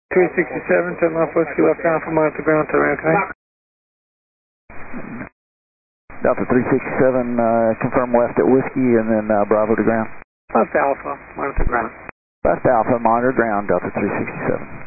367, 10 left whiskey, left Alpha, monitor ground, turn okay. Delta 367, confirm left at whiskey and then Bravo to ground. Left Alpha, monitor ground. Left Alpha, monitor ground, Delta 367.